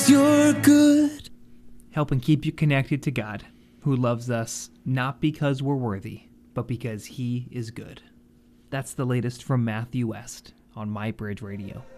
'cause you're good. Helping keep you connected to God, who loves us not because we're worthy, but because he is good. That's the latest from Matthew West on My Bridge Radio.